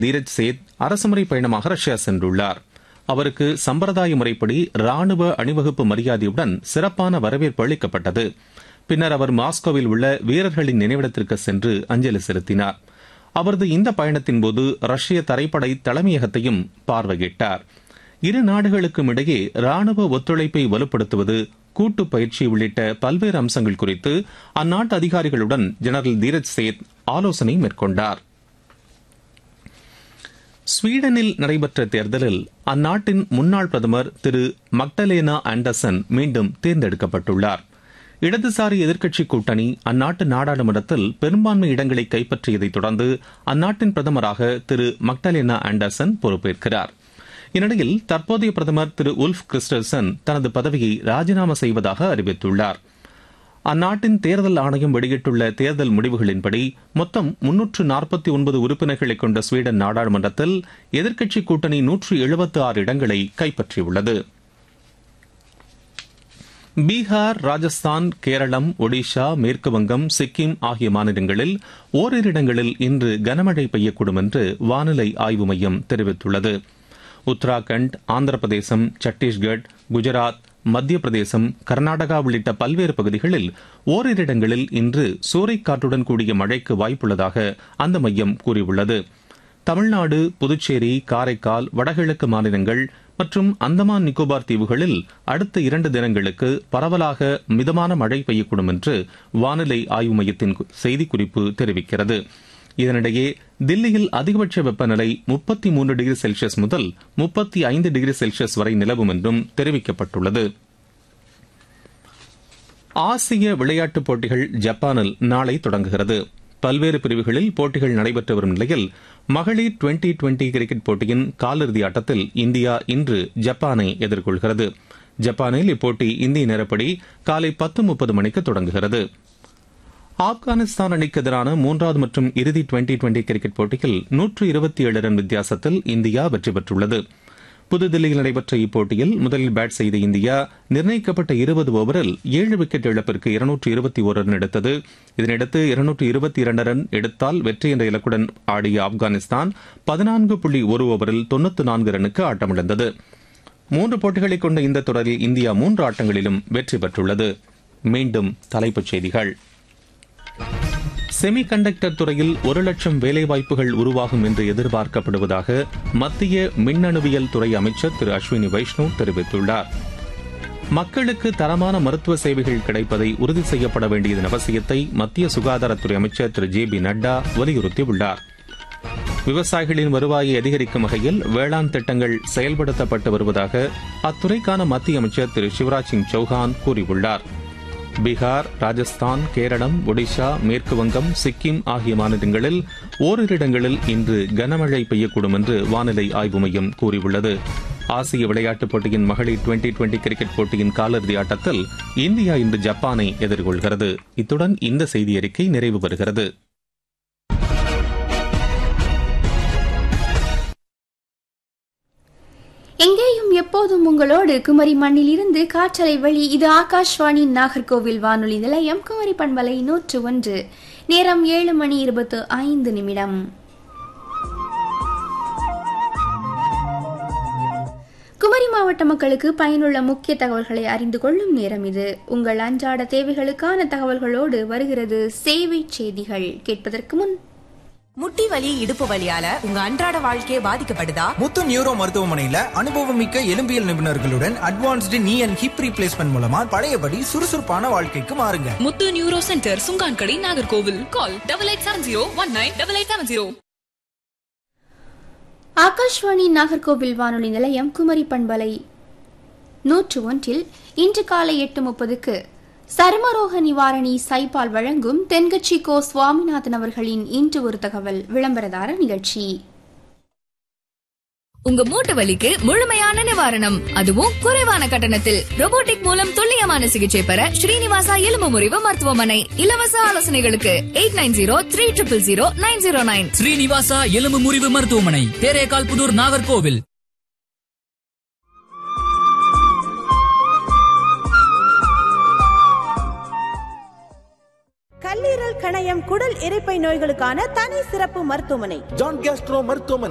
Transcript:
தீரஜ் சேத் அரசுமுறை பயணமாக ரஷ்யா சென்றுள்ளார். அவருக்கு சம்பிரதாய முறைப்படி ராணுவ அணிவகுப்பு மரியாதையுடன் சிறப்பான வரவேற்பு அளிக்கப்பட்டது. பின்னர் அவர் மாஸ்கோவில் உள்ள வீரர்களின் நினைவிடத்திற்கு சென்று அஞ்சலி செலுத்தினார். அவரது இந்த பயணத்தின்போது ரஷ்ய தரைப்படை தலைமையகத்தையும் பார்வையிட்டார். இரு நாடுகளுக்கும் இடையே ராணுவ ஒத்துழைப்பை வலுப்படுத்துவது, கூட்டு பயிற்சி உள்ளிட்ட பல்வேறு அம்சங்கள் குறித்து அந்நாட்டு அதிகாரிகளுடன் ஜெனரல் தீரஜ் சேத் ஆலோசனை மேற்கொண்டார். ஸ்வீடனில் நடைபெற்ற தேர்தலில் அந்நாட்டின் முன்னாள் பிரதமர் திரு மக்டலேனா ஆண்டர்சன் மீண்டும் தேர்ந்தெடுக்கப்பட்டுள்ளார். இடதுசாரி எதிர்க்கட்சி கூட்டணி அந்நாட்டு நாடாளுமன்றத்தில் பெரும்பான்மை இடங்களை கைப்பற்றியதைத் தொடர்ந்து அந்நாட்டின் பிரதமராக திரு மக்டலேனா ஆண்டர்சன் பொறுப்பேற்கிறார். இந்நிலையில் தற்போதைய பிரதமர் திரு உல்ஃப் கிறிஸ்டல்சன் தனது பதவியை ராஜினாமா செய்வதாக அறிவித்துள்ளார். அந்நாட்டின் தேர்தல் ஆணையம் வெளியிட்டுள்ள தேர்தல் முடிவுகளின்படி மொத்தம் 349 உறுப்பினர்களை கொண்ட ஸ்வீடன் நாடாளுமன்றத்தில் எதிர்க்கட்சி கூட்டணி 176 இடங்களை கைப்பற்றியுள்ளது. பீகார், ராஜஸ்தான், கேரளம், ஒடிஷா, மேற்குவங்கம், சிக்கிம் ஆகிய மாநிலங்களில் ஓரிரு இடங்களில் இன்று கனமழை பெய்யக்கூடும் என்று வானிலை ஆய்வு மையம் தெரிவித்துள்ளது. உத்தராகண்ட், ஆந்திர பிரதேசம், சத்தீஸ்கட், குஜராத், மத்திய பிரதேசம், கர்நாடகா உள்ளிட்ட பல்வேறு பகுதிகளில் ஓரிரு இடங்களில் இன்று சூறைக்காற்றுடன் கூடிய மழைக்கு வாய்ப்புள்ளதாக அந்த மையம் கூறியுள்ளது. தமிழ்நாடு, புதுச்சேரி, காரைக்கால், வடகிழக்கு மாநிலங்கள் மற்றும் அந்தமான் நிக்கோபார் தீவுகளில் அடுத்த 2 தினங்களுக்கு பரவலாக மிதமான மழை பெய்யக்கூடும் என்று வானிலை ஆய்வு மையத்தின் செய்திக்குறிப்பு தெரிவிக்கிறது. இதனிடையே தில்லியில் அதிகபட்ச வெப்பநிலை 33 டிகிரி செல்சியஸ் முதல் 35 டிகிரி செல்சியஸ் வரை நிலவும் என்றும் தெரிவிக்கப்பட்டுள்ளது. ஆசிய விளையாட்டுப் போட்டிகள் ஜப்பானில் நாளை தொடங்குகிறது. பல்வேறு பிரிவுகளில் போட்டிகள் நடைபெற்று வரும் நிலையில் மகளிர் டுவெண்டி கிரிக்கெட் போட்டியின் காலிறுதி ஆட்டத்தில் இந்தியா இன்று ஜப்பானை எதிர்கொள்கிறது. ஜப்பானில் இப்போட்டி இந்திய நேரப்படி காலை 10:30 மணிக்கு தொடங்குகிறது. ஆப்கானிஸ்தான் அணிக்கு எதிரான 3வது மற்றும் இறுதி டுவெண்டி கிரிக்கெட் போட்டியில் 127 ரன் வித்தியாசத்தில் இந்தியா வெற்றி பெற்றுள்ளது. புதுதில்லியில் நடைபெற்ற இப்போட்டியில் முதலில் பேட் செய்த இந்தியா நிர்ணயிக்கப்பட்ட 20 ஓவரில் 7 விக்கெட் இழப்பிற்கு 221 ரன் எடுத்தது. இதனையடுத்து 222 ரன் எடுத்தால் வெற்றி என்ற இலக்குடன் ஆடிய ஆப்கானிஸ்தான் 14.1 ஓவரில் 94 ரன்னுக்கு ஆட்டமிழந்தது. 3 போட்டிகளை கொண்ட இந்த தொடரில் இந்தியா 3 ஆட்டங்களிலும் வெற்றி பெற்றுள்ளது. மீண்டும் தலைப்புச் செய்திகள். செமி கண்டக்டர் துறையில் 1 லட்சம் வேலைவாய்ப்புகள் உருவாகும் என்று எதிர்பார்க்கப்படுவதாக மத்திய மின்னணுவியல் துறை அமைச்சர் திரு அஸ்வினி வைஷ்ணவ் தெரிவித்துள்ளார். மக்களுக்கு தரமான மருத்துவ சேவைகள் கிடைப்பதை உறுதி செய்யப்பட வேண்டியதன் அவசியத்தை மத்திய சுகாதாரத்துறை அமைச்சர் திரு ஜே பி நட்டா வலியுறுத்தியுள்ளார். விவசாயிகளின் வருவாயை அதிகரிக்கும் வகையில் வேளாண் திட்டங்கள் செயல்படுத்தப்பட்டு வருவதாக அத்துறைக்கான மத்திய அமைச்சர் திரு சிவராஜ் சிங் சௌஹான் கூறியுள்ளார். பீகார், ராஜஸ்தான், கேரளம், ஒடிஷா, மேற்குவங்கம், சிக்கிம் ஆகிய மாநிலங்களில் ஓரிரு இடங்களில் இன்று கனமழை பெய்யக்கூடும் என்று வானிலை ஆய்வு மையம் கூறியுள்ளது. ஆசிய விளையாட்டுப் போட்டியின் மகளிர் டுவெண்டி கிரிக்கெட் போட்டியின் காலிறுதி ஆட்டத்தில் இந்தியா இன்று ஜப்பானை எதிர்கொள்கிறது. இத்துடன் இந்த செய்தி அறிக்கை நிறைவு பெறுகிறது. எங்கேயும் எப்போதும் உங்களோடு குமரி மண்ணில் இருந்து காற்றலை வழி. இது ஆகாஷ்வாணி நாகர்கோவில் வானொலி நிலையம், குமரி பண்பலை 101. நேரம் 7:25. குமரி மாவட்ட மக்களுக்கு பயனுள்ள முக்கிய தகவல்களை அறிந்து கொள்ளும் நேரம் இது. உங்கள் அன்றாட தேவைகளுக்கான தகவல்களோடு வருகிறது சேவை செய்திகள். கேட்பதற்கு முன், முட்டி வலி, இடுப்பு வலியால உங்க அன்றாட வாழ்க்கையே பாதிக்கப்படுதா? முத்து நியூரோ மருத்துவமனையில அனுபவமிக்க எலும்பியல் நிபுணர்களுடன் அட்வான்ஸ்டு நீ அண்ட் ஹிப் ரீப்ளேஸ்மெண்ட் மூலமா பழையபடி சுறுசுறுப்பான வாழ்க்கைக்கு மாறுங்க. முத்து நியூரோ சென்டர், சுங்கான்கடை, நாகர்கோவில். கால் 8870198870. ஆகாஷ்வாணி நாகர்கோவில் வானொலி நிலையம், குமரி பண்பலை 101 இன்று காலை 8:30க்கு சருமரோக நிவாரணி சைபால் வழங்கும் தென்கட்சி கோ சுவாமிநாதன் அவர்களின் இன்று ஒரு தகவல் விளம்பரதார நிகழ்ச்சி. உங்க மூட்டு வலிக்கு முழுமையான நிவாரணம், அதுவும் குறைவான கட்டணத்தில். ரோபோட்டிக் மூலம் துல்லியமான சிகிச்சை பெற ஸ்ரீனிவாசா எலும்பு முறிவு மருத்துவமனை. இலவச ஆலோசனைகளுக்கு 8903000909. ஸ்ரீனிவாசா எலும்பு முறிவு மருத்துவமனை, தேரேகால் புதூர், நாகர்கோவில். கல்லீரல், கணையம், குடல் இரைப்பை நோய்களுக்கான தனி சிறப்பு மருத்துவமனை ஜான் கேஸ்ட்ரோ மருத்துவமனை.